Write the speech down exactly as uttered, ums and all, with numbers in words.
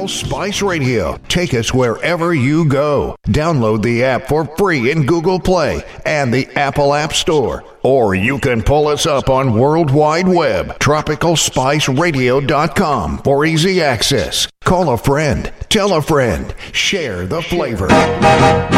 Spice Radio. Take us wherever you go. Download the app for free in Google Play and the Apple App Store. Or you can pull us up on World Wide Web, tropical spice radio dot com for easy access. Call a friend, tell a friend, share the flavor.